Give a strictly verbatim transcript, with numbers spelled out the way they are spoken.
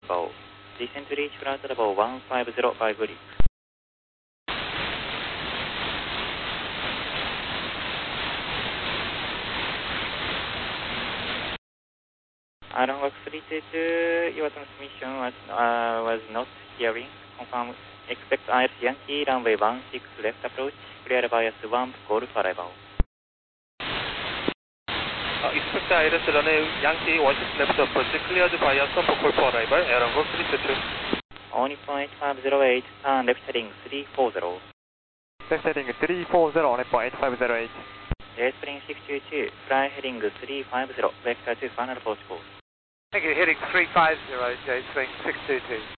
Bow. Descend to reach flight level one five zero by grip. Along three two two, your transmission was, uh, was not steering. Confirm. Expect I L S Yankee runway one six left approach. Clear bias one Golf arrival. Uh, expect I L S runway Yankee one six left approach. Cleared bias one Golf arrival. Along three two two. All Nippon eight five zero eight, turn left heading three four zero. Left heading three four zero, Nippon eight five zero eight. Airspring six two two, fly heading three five zero, vector to final approach course. Thank you, heading three five zero, J Swing six two two.